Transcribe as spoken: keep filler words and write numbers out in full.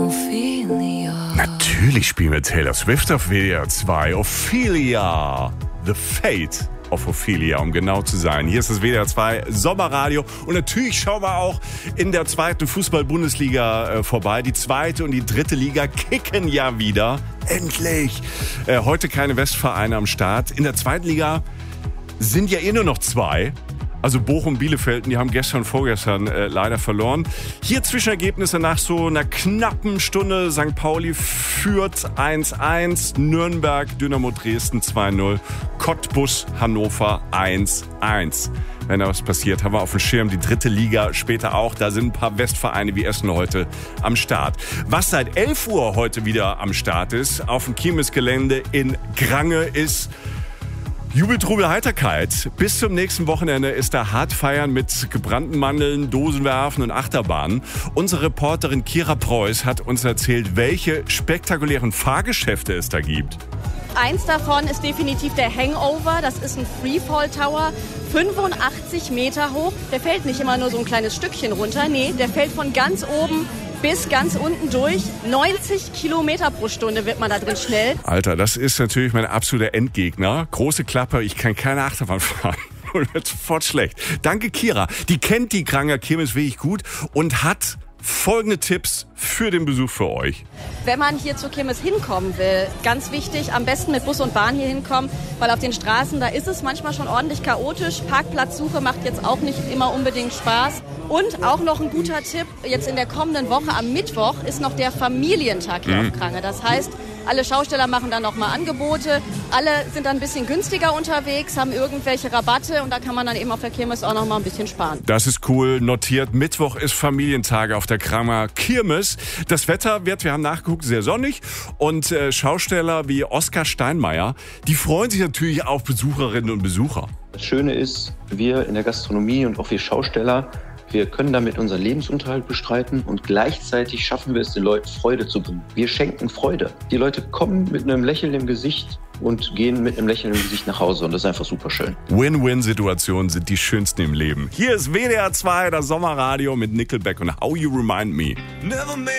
Ophelia. Natürlich spielen wir Taylor Swift auf W D R zwei. Ophelia. The Fate of Ophelia, um genau zu sein. Hier ist das W D R zwei Sommerradio. Und natürlich schauen wir auch in der zweiten Fußball-Bundesliga äh, vorbei. Die zweite und die dritte Liga kicken ja wieder. Endlich. Äh, heute keine Westvereine am Start. In der zweiten Liga sind ja eh nur noch zwei. Also Bochum, Bielefeld, die haben gestern, vorgestern äh, leider verloren. Hier Zwischenergebnisse nach so einer knappen Stunde. Sankt Pauli führt eins eins, Nürnberg, Dynamo Dresden zwei null, Cottbus, Hannover eins eins. Wenn da was passiert, haben wir auf dem Schirm die dritte Liga später auch. Da sind ein paar Westvereine wie Essen heute am Start. Was seit elf Uhr heute wieder am Start ist, auf dem Kirmesgelände in Grange, ist Jubel, Trubel, Heiterkeit. Bis zum nächsten Wochenende ist da hart feiern mit gebrannten Mandeln, Dosenwerfen und Achterbahnen. Unsere Reporterin Kira Preuß hat uns erzählt, welche spektakulären Fahrgeschäfte es da gibt. Eins davon ist definitiv der Hangover. Das ist ein Freefall Tower, fünfundachtzig Meter hoch. Der fällt nicht immer nur so ein kleines Stückchen runter. Nee, der fällt von ganz oben bis ganz unten durch. neunzig Kilometer pro Stunde wird man da drin schnell. Alter, das ist natürlich mein absoluter Endgegner. Große Klappe, ich kann keine Achterbahn fahren. Und wird sofort schlecht. Danke, Kira. Die kennt die Granger Kirmes wirklich gut und hat folgende Tipps für den Besuch für euch. Wenn man hier zur Kirmes hinkommen will, ganz wichtig, am besten mit Bus und Bahn hier hinkommen, weil auf den Straßen, da ist es manchmal schon ordentlich chaotisch. Parkplatzsuche macht jetzt auch nicht immer unbedingt Spaß. Und auch noch ein guter Tipp, jetzt in der kommenden Woche am Mittwoch ist noch der Familientag hier mhm. auf Grange. Das heißt, alle Schausteller machen dann nochmal Angebote. Alle sind dann ein bisschen günstiger unterwegs, haben irgendwelche Rabatte und da kann man dann eben auf der Kirmes auch nochmal ein bisschen sparen. Das ist cool. Notiert, Mittwoch ist Familientag auf der Granger Kirmes. Das Wetter wird, wir haben nachgeguckt, sehr sonnig. Und äh, Schausteller wie Oskar Steinmeier, die freuen sich natürlich auf Besucherinnen und Besucher. Das Schöne ist, wir in der Gastronomie und auch wir Schausteller, wir können damit unseren Lebensunterhalt bestreiten und gleichzeitig schaffen wir es, den Leuten Freude zu bringen. Wir schenken Freude. Die Leute kommen mit einem Lächeln im Gesicht und gehen mit einem Lächeln im Gesicht nach Hause und das ist einfach super schön. Win-Win-Situationen sind die schönsten im Leben. Hier ist W D R zwei, das Sommerradio mit Nickelback und How You Remind Me.